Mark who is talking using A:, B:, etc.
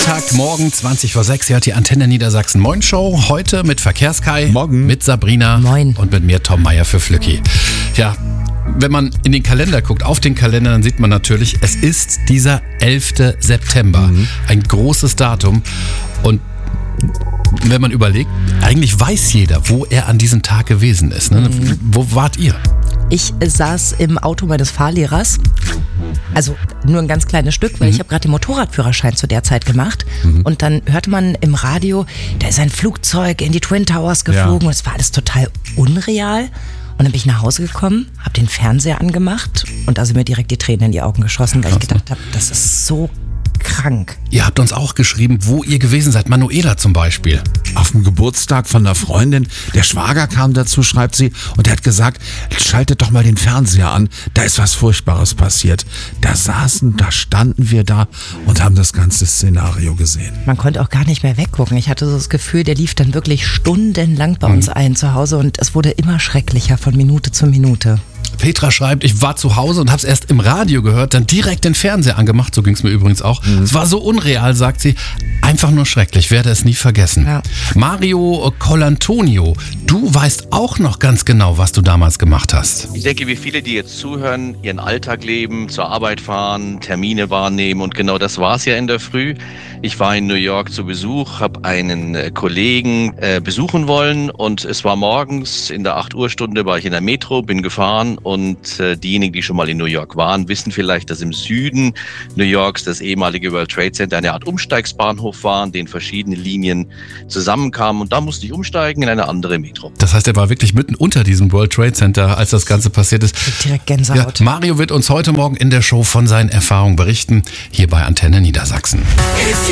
A: Montagmorgen 20:06 Uhr hat die Antenne Niedersachsen Moin Show. Heute mit Verkehrskai,
B: Morgen.
A: mit Sabrina
C: Moin.
A: und mit mir Tom Meyer für Flücki. Ja, wenn man in den Kalender guckt, auf den Kalender, dann sieht man natürlich, es ist dieser 11. September. Ein großes Datum. Und wenn man überlegt, eigentlich weiß jeder, wo er an diesem Tag gewesen ist. Ne? Wo wart ihr?
C: Ich saß im Auto meines Fahrlehrers, also nur ein ganz kleines Stück, weil ich habe gerade den Motorradführerschein zu der Zeit gemacht. Und dann hörte man im Radio, da ist ein Flugzeug in die Twin Towers geflogen und es war alles total unreal. Und dann bin ich nach Hause gekommen, habe den Fernseher angemacht und da sind mir direkt die Tränen in die Augen geschossen, weil ich gedacht habe, das ist so krank.
A: Ihr habt uns auch geschrieben, wo ihr gewesen seid. Manuela zum Beispiel.
B: Auf dem Geburtstag von einer Freundin, der Schwager kam dazu, schreibt sie, und er hat gesagt, schaltet doch mal den Fernseher an, da ist was Furchtbares passiert. Da standen wir da und haben das ganze Szenario gesehen.
C: Man konnte auch gar nicht mehr weggucken. Ich hatte so das Gefühl, der lief dann wirklich stundenlang bei uns ein zu Hause und es wurde immer schrecklicher von Minute zu Minute.
A: Petra schreibt, ich war zu Hause und habe es erst im Radio gehört, dann direkt den Fernseher angemacht, so ging es mir übrigens auch. Es war so unreal, sagt sie, einfach nur schrecklich, werde es nie vergessen.
C: Ja.
A: Mario Colantonio, du weißt auch noch ganz genau, was du damals gemacht hast.
D: Ich denke, wie viele, die jetzt zuhören, ihren Alltag leben, zur Arbeit fahren, Termine wahrnehmen und genau das war es ja in der Früh. Ich war in New York zu Besuch, habe einen Kollegen besuchen wollen und es war morgens in der 8 Uhr Stunde war ich in der Metro, bin gefahren und diejenigen, die schon mal in New York waren, wissen vielleicht, dass im Süden New Yorks das ehemalige World Trade Center eine Art Umsteigsbahnhof war, in den verschiedene Linien zusammenkamen und da musste ich umsteigen in eine andere Metro.
A: Das heißt, er war wirklich mitten unter diesem World Trade Center, als das Ganze passiert ist.
C: Direkt Gänsehaut.
A: Ja, Mario wird uns heute Morgen in der Show von seinen Erfahrungen berichten, hier bei Antenne Niedersachsen.